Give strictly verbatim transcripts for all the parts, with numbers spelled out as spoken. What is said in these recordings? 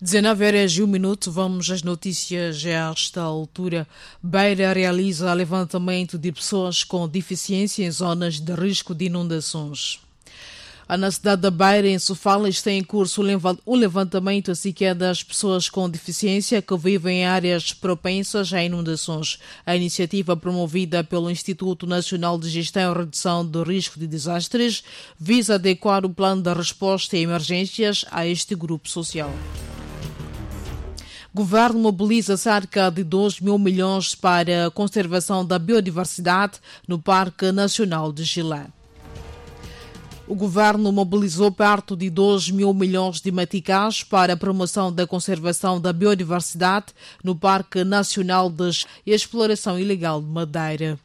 dezenove horas e um minuto, vamos às notícias a esta altura. Beira realiza levantamento de pessoas com deficiência em zonas de risco de inundações. Na cidade da Beira, em Sofala, está em curso o levantamento assim que é das pessoas com deficiência que vivem em áreas propensas a inundações. A iniciativa promovida pelo Instituto Nacional de Gestão e Redução do Risco de Desastres visa adequar o plano de resposta a emergências a este grupo social. O governo mobiliza cerca de dois mil milhões para a conservação da biodiversidade no Parque Nacional de Gilé. O governo mobilizou perto de dois mil milhões de meticais para a promoção da conservação da biodiversidade no Parque Nacional de Gilé e a exploração ilegal de madeira.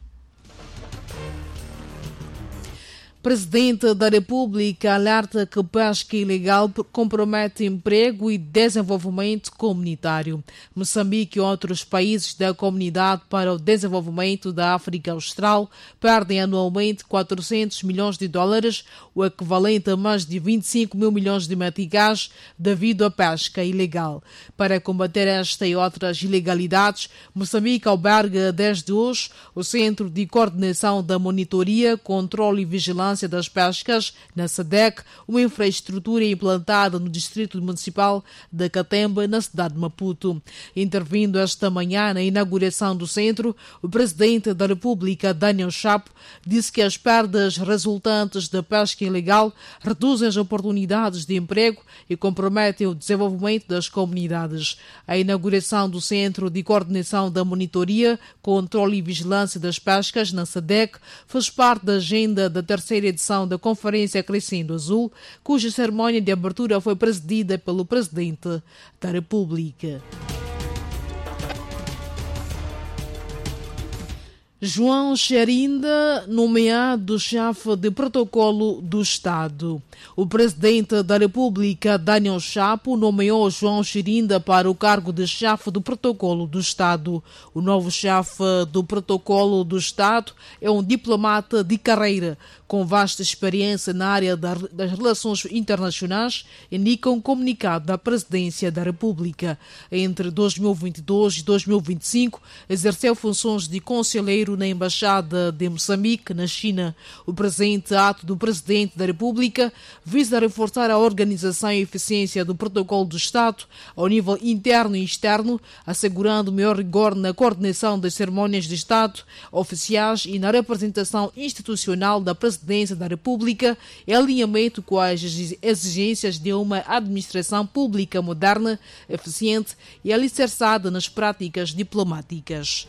O Presidente da República alerta que pesca ilegal compromete emprego e desenvolvimento comunitário. Moçambique e outros países da Comunidade para o Desenvolvimento da África Austral perdem anualmente quatrocentos milhões de dólares, o equivalente a mais de vinte e cinco mil milhões de meticais, devido à pesca ilegal. Para combater esta e outras ilegalidades, Moçambique alberga desde hoje o Centro de Coordenação da Monitoria, Controle e Vigilância das pescas, na SADEC, uma infraestrutura implantada no Distrito Municipal de Catemba, na cidade de Maputo. Intervindo esta manhã na inauguração do centro, o Presidente da República, Daniel Chapo, disse que as perdas resultantes da pesca ilegal reduzem as oportunidades de emprego e comprometem o desenvolvimento das comunidades. A inauguração do Centro de Coordenação da Monitoria, Controle e Vigilância das Pescas, na SADEC, faz parte da agenda da terceira edição da Conferência Crescendo Azul, cuja cerimónia de abertura foi presidida pelo Presidente da República. João Xerinda, nomeado chefe de protocolo do Estado. O Presidente da República, Daniel Chapo, nomeou João Xerinda para o cargo de chefe do protocolo do Estado. O novo chefe do protocolo do Estado é um diplomata de carreira, com vasta experiência na área das relações internacionais, indica um comunicado da Presidência da República. Entre dois mil e vinte e dois e dois mil e vinte e cinco, exerceu funções de conselheiro na Embaixada de Moçambique, na China. O presente ato do Presidente da República visa reforçar a organização e eficiência do protocolo do Estado ao nível interno e externo, assegurando maior rigor na coordenação das cerimônias de Estado oficiais e na representação institucional da Presidência da República, em alinhamento com as exigências de uma administração pública moderna, eficiente e alicerçada nas práticas diplomáticas.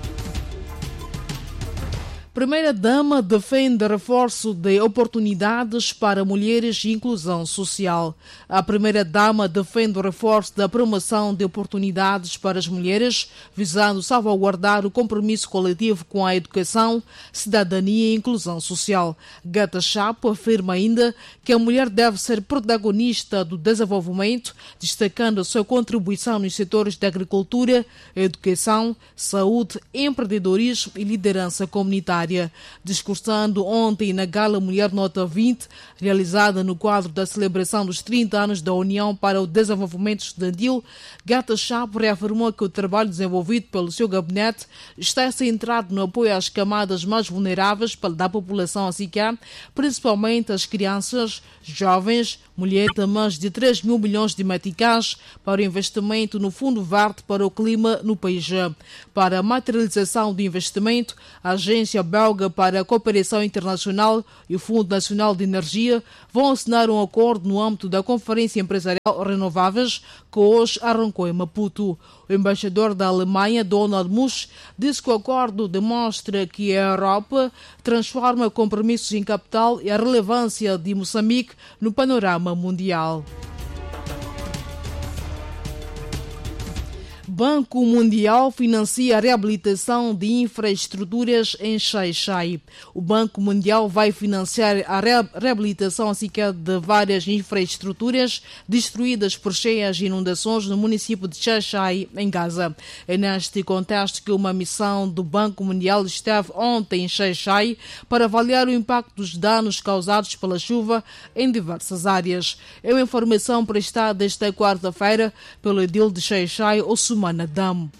Primeira-Dama defende reforço de oportunidades para mulheres e inclusão social. A Primeira-Dama defende o reforço da promoção de oportunidades para as mulheres, visando salvaguardar o compromisso coletivo com a educação, cidadania e inclusão social. Gata Chapo afirma ainda que a mulher deve ser protagonista do desenvolvimento, destacando a sua contribuição nos setores da agricultura, educação, saúde, empreendedorismo e liderança comunitária. Discursando ontem na Gala Mulher Nota vinte, realizada no quadro da celebração dos trinta anos da União para o Desenvolvimento Estudantil, Gata Chapo reafirmou que o trabalho desenvolvido pelo seu gabinete está centrado no apoio às camadas mais vulneráveis da população açicá, principalmente as crianças, jovens, mulheres de mais de três mil milhões de meticais para o investimento no Fundo Verde para o Clima no país. Para a materialização do investimento, a Agência Belga para a Cooperação Internacional e o Fundo Nacional de Energia vão assinar um acordo no âmbito da Conferência Empresarial Renováveis, que hoje arrancou em Maputo. O embaixador da Alemanha, Donald Musch, disse que o acordo demonstra que a Europa transforma compromissos em capital e a relevância de Moçambique no panorama mundial. Banco Mundial financia a reabilitação de infraestruturas em Xai-Xai. O Banco Mundial vai financiar a reabilitação assim que de várias infraestruturas destruídas por cheias e inundações no município de Xai-Xai, em Gaza. É neste contexto que uma missão do Banco Mundial esteve ontem em Xai-Xai para avaliar o impacto dos danos causados pela chuva em diversas áreas. É uma informação prestada esta quarta-feira pelo edil de Xai-Xai, Ousmane Adam.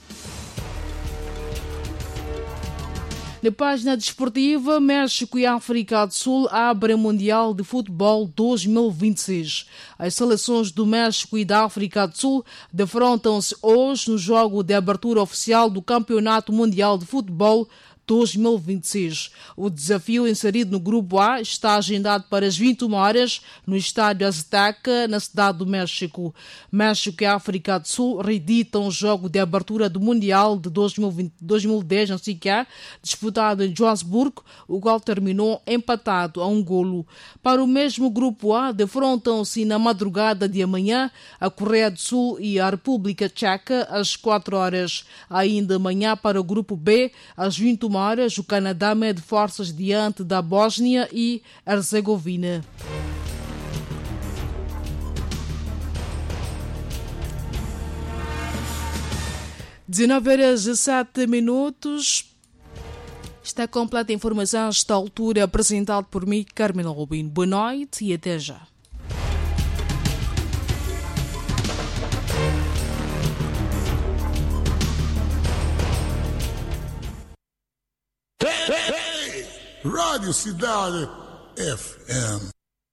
Na página desportiva, México e África do Sul abrem o Mundial de Futebol dois mil e vinte e seis. As seleções do México e da África do Sul defrontam-se hoje no jogo de abertura oficial do Campeonato Mundial de Futebol dois mil e vinte e seis. O desafio inserido no Grupo A está agendado para as vinte e uma horas no Estádio Azteca, na cidade do México. México e África do Sul reeditam o jogo de abertura do Mundial de dois mil e vinte, dois mil e dez, assim que é, disputado em Joanesburgo, o qual terminou empatado a um golo. Para o mesmo Grupo A, defrontam-se na madrugada de amanhã a Coreia do Sul e a República Tcheca às quatro horas. Ainda amanhã para o Grupo B, às vinte e uma horas, o Canadá mede forças diante da Bósnia e Herzegovina. dezenove horas e sete minutos. Está completa a informação a esta altura, apresentado por mim, Carmela Rubin. Boa noite e até já. Rádio Cidade F M.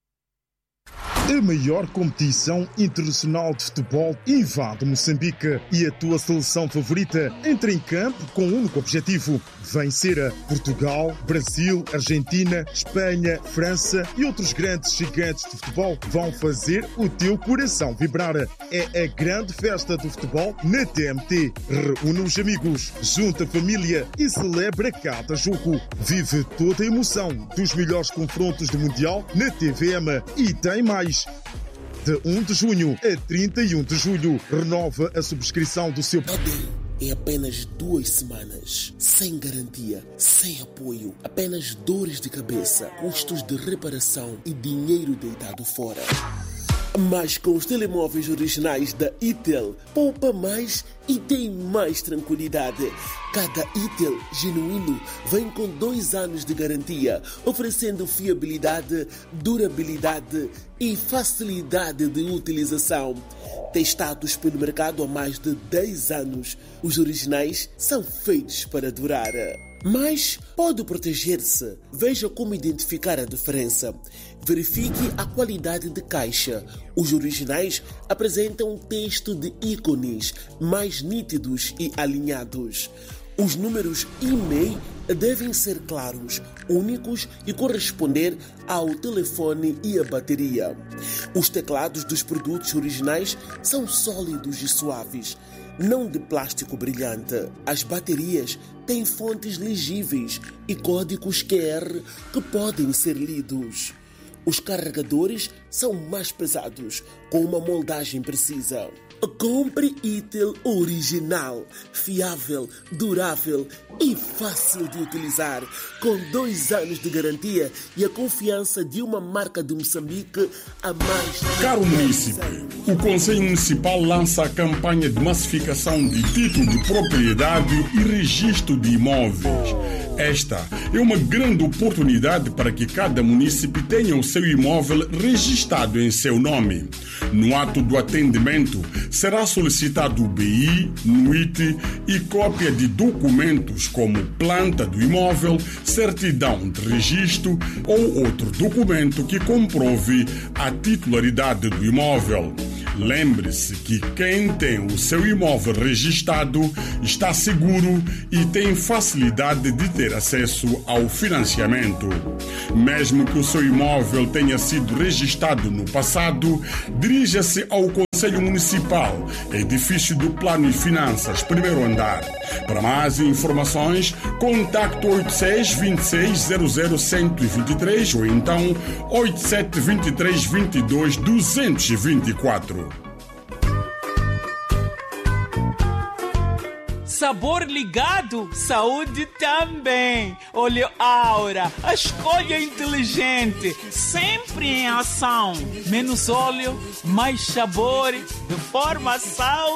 A maior competição internacional de futebol invade Moçambique e a tua seleção favorita entra em campo com um único objetivo: vencer. Portugal, Brasil, Argentina, Espanha, França e outros grandes gigantes de futebol vão fazer o teu coração vibrar. É a grande festa do futebol na T M T. Reúne os amigos, junta a família e celebra cada jogo. Vive toda a emoção dos melhores confrontos do Mundial na T V M. E tem mais. De um de junho a trinta e um de julho, renova a subscrição do seu... Em apenas duas semanas, sem garantia, sem apoio, apenas dores de cabeça, custos de reparação e dinheiro deitado fora. Mas com os telemóveis originais da Itel, poupa mais e tem mais tranquilidade. Cada Itel genuíno vem com dois anos de garantia, oferecendo fiabilidade, durabilidade e facilidade de utilização. Testados pelo mercado há mais de dez anos, os originais são feitos para durar. Mas pode proteger-se. Veja como identificar a diferença. Verifique a qualidade de caixa. Os originais apresentam um texto de ícones mais nítidos e alinhados. Os números I M E I devem ser claros, únicos e corresponder ao telefone e à bateria. Os teclados dos produtos originais são sólidos e suaves, não de plástico brilhante. As baterias têm fontes legíveis e códigos Q R que podem ser lidos. Os carregadores são mais pesados, com uma moldagem precisa. Compre Itel original, fiável, durável e fácil de utilizar, com dois anos de garantia e a confiança de uma marca de Moçambique a mais... Caro munícipe, o Conselho Municipal lança a campanha de massificação de título de propriedade e registro de imóveis. Esta é uma grande oportunidade para que cada munícipe tenha o seu imóvel registrado em seu nome. No ato do atendimento, será solicitado o B I, N U I T e cópia de documentos como planta do imóvel, certidão de registro ou outro documento que comprove a titularidade do imóvel. Lembre-se que quem tem o seu imóvel registrado está seguro e tem facilidade de ter acesso ao financiamento. Mesmo que o seu imóvel tenha sido registrado no passado, dirija-se ao Conselho Municipal, edifício do Plano e Finanças, primeiro andar. Para mais informações, contacte oito seis, vinte e seis, zero zero, cento e vinte e três ou então oito sete, vinte e três, vinte e dois, duzentos e vinte e quatro. sabor ligado, saúde também. Óleo Aura, a escolha inteligente, sempre em ação. Menos óleo, mais sabor, de forma saudável.